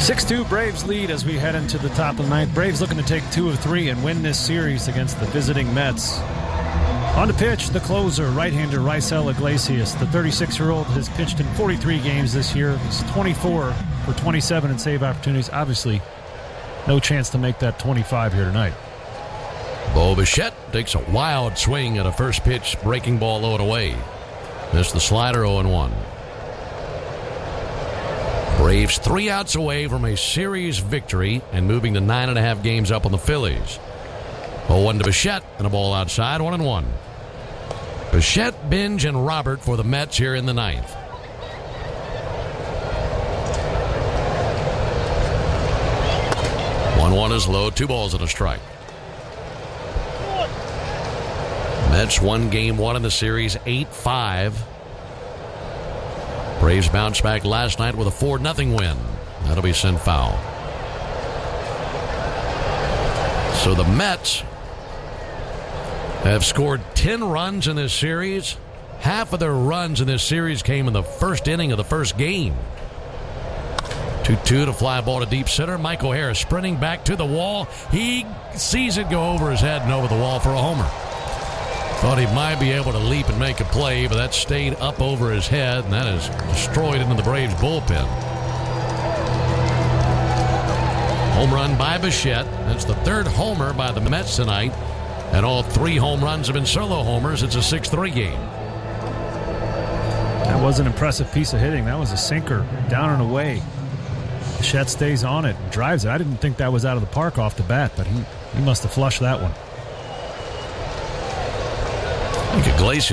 6-2 Braves lead as we head into the top of the ninth. Braves looking to take 2 of 3 and win this series against the visiting Mets. On the pitch, the closer, right-hander Raisel Iglesias. The 36-year-old has pitched in 43 games this year. He's 24 for 27 in save opportunities. Obviously, no chance to make that 25 here tonight. Bo Bichette takes a wild swing at a first pitch breaking ball low and away. Missed the slider, 0-1. Braves 3 outs away from a series victory and moving to 9.5 games up on the Phillies. 0-1 to Bichette and a ball outside, 1-1. Bichette, Binge, and Robert for the Mets here in the ninth. One is low, 2 balls and a strike. Mets won game 1 in the series, 8-5. Braves bounced back last night with a 4-0 win. That'll be sent foul. So the Mets have scored 10 runs in this series. Half of their runs in this series came in the first inning of the first game. 2-2 to fly ball to deep center. Mike O'Hara sprinting back to the wall. He sees it go over his head and over the wall for a homer. Thought he might be able to leap and make a play, but that stayed up over his head, and that is destroyed into the Braves bullpen. Home run by Bichette. That's the 3rd homer by the Mets tonight, and all 3 home runs have been solo homers. It's a 6-3 game. That was an impressive piece of hitting. That was a sinker down and away. Bichette stays on it and drives it. I didn't think that was out of the park off the bat, but he must have flushed that one. I think Iglesias